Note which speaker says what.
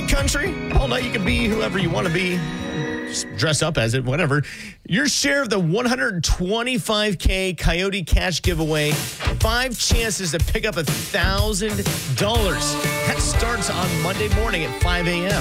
Speaker 1: big country. All night you can be whoever you want to be. Just dress up as it, whatever. Your share of the $125K Coyote Cash giveaway. 5 chances to pick up $1,000. That starts on Monday morning at 5 a.m.